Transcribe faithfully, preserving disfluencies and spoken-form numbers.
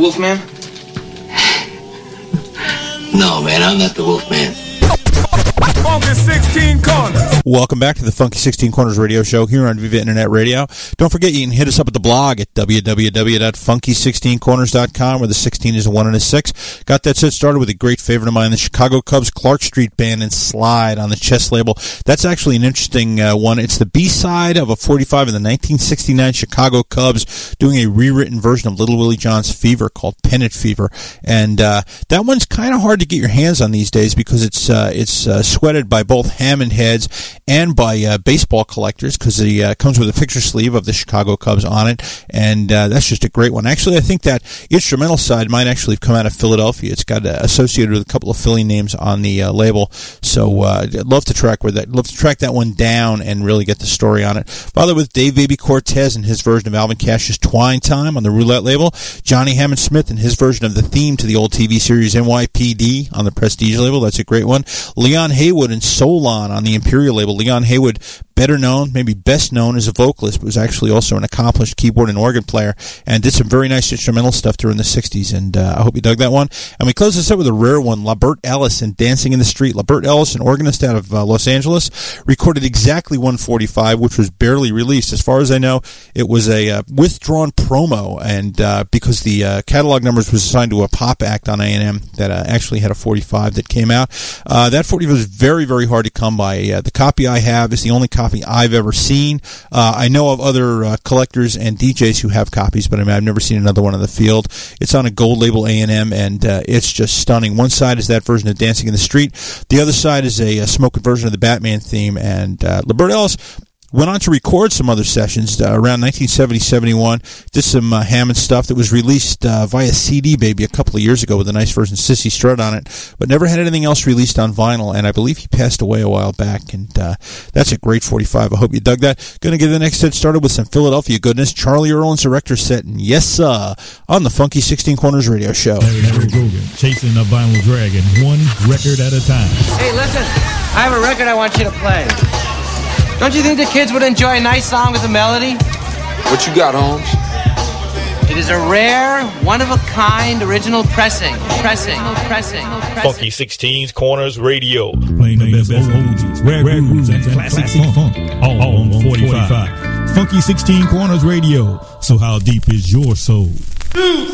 Wolfman? No, man, I'm not the Wolfman. Funky sixteen Corners. Welcome back to the Funky sixteen Corners radio show here on Viva Internet Radio. Don't forget you can hit us up at the blog at w w w dot funky sixteen corners dot com, where the sixteen is a one and a six. Got that set started with a great favorite of mine, the Chicago Cubs Clark Street Band and Slide on the chest label. That's actually an interesting uh, one. It's the B-side of a forty-five of the nineteen sixty-nine Chicago Cubs doing a rewritten version of Little Willie John's Fever called Pennant Fever. And uh, that one's kind of hard to get your hands on these days because it's uh, it's uh, sweated by both Hammond heads and by uh, baseball collectors, because it uh, comes with a picture sleeve of the Chicago Cubs on it, and uh, that's just a great one. Actually, I think that instrumental side might actually have come out of Philadelphia. It's got uh, associated with a couple of Philly names on the uh, label, so uh, I'd love to track where that, love to track that one down and really get the story on it. Father with Dave Baby Cortez and his version of Alvin Cash's Twine Time on the Roulette label, Johnny Hammond Smith and his version of the theme to the old T V series N Y P D on the Prestige label. That's a great one. Leon Haywood and Solon on the Imperial label. Leon Haywood, better known, maybe best known as a vocalist, but was actually also an accomplished keyboard and organ player, and did some very nice instrumental stuff during the sixties, and uh, I hope you dug that one. And we close this up with a rare one, LaBert Ellis and Dancing in the Street. LaBert Ellis, an organist out of uh, Los Angeles, recorded exactly one forty-five, which was barely released. As far as I know, it was a uh, withdrawn promo, and uh, because the uh, catalog numbers was assigned to a pop act on A and M that uh, actually had a forty-five that came out. Uh, that forty-five was very, very hard to come by. Uh, the copy I have is the only copy I've ever seen. Uh, I know of other uh, collectors and D Js who have copies, but I mean, I've never seen another one in the field. It's on a gold label A and M, and uh, it's just stunning. One side is that version of Dancing in the Street. The other side is a, a smoking version of the Batman theme, and uh, LaBert Ellis went on to record some other sessions uh, around nineteen seventy, seventy-one. Did some uh, Hammond stuff that was released uh, via C D Baby a couple of years ago with a nice version of Sissy Strut on it, but never had anything else released on vinyl, and I believe he passed away a while back, and uh, that's a great forty-five. I hope you dug that. Going to get the next set started with some Philadelphia goodness. Charlie Earl and Director set, and yes, sir, on the Funky sixteen Corners radio show. Larry Gogan, chasing a vinyl dragon, one record at a time. Hey, listen, I have a record I want you to play. Don't you think the kids would enjoy a nice song with a melody? What you got, Holmes? It is a rare, one-of-a-kind original pressing. Pressing, pressing, pressing. Funky sixteen Corners Radio. Playing the best old oldies, rare grooves, and classic funk. All, all on forty-five. Funky sixteen Corners Radio. So how deep is your soul? Two,